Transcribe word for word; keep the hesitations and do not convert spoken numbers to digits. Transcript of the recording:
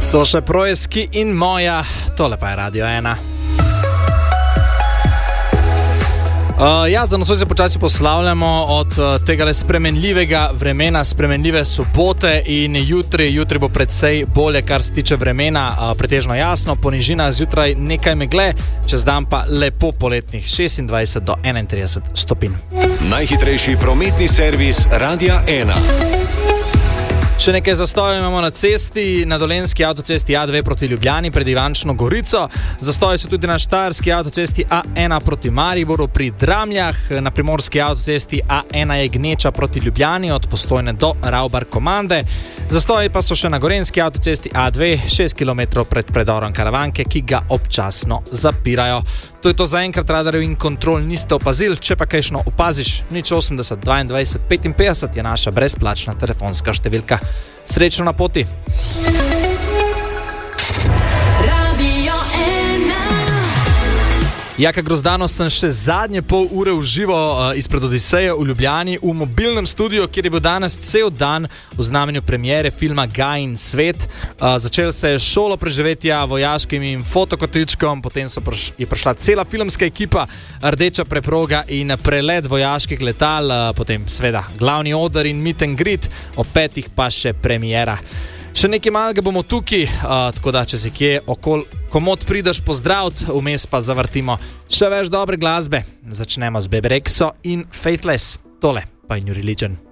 To še Projeski in moja, tole pa je Radio ena. Uh, ja, za nocoj se počasi poslavljamo od uh, tega le spremenljivega vremena, spremenljive sobote in jutri, jutri bo precej bolje, kar se tiče vremena, uh, pretežno jasno, po nižinah zjutraj nekaj megle, čez dan pa lepo poletnih šestindvajset do enaintrideset stopinj. Najhitrejši prometni servis Radia ena. Še nekaj zastojev imamo na cesti, na dolenski avtocesti A dve proti Ljubljani pred Ivančno Gorico. Zastoji so tudi na štajerski avtocesti A ena proti Mariboru pri Dramljah, na primorski avtocesti A ena je Gneča proti Ljubljani od Postojne do Ravbar Komande. Zastoji pa so še na gorenski avtocesti A dve, šest kilometrov pred predorom Karavanke, ki ga občasno zapirajo. To je to za enkrat, radarjev in kontrol niste opazili, če pa kajšno opaziš, nič osemdeset dvaindvajset petinpetdeset je naša brezplačna telefonska številka. Srečno na poti! Jaka Grozdano, sem še zadnje pol ure uživo uh, izpred Odiseje v Ljubljani v mobilnem studiu, kjer je bil danes cel dan v znamenju premiere filma Gain svet. Uh, začel se je šolo preživetja vojaškim in fotokotičkom, potem so proš, je prišla cela filmska ekipa, rdeča preproga in prelet vojaških letal, uh, potem sveda glavni oder in meet and greet, ob petih pa še premiera. Še nekaj malega bomo tukaj, uh, tako da če si kje okol komod prideš pozdravt, vmes pa zavrtimo še več dobre glasbe. Začnemo z Bebe Rexo in Faithless, tole pa je New Religion.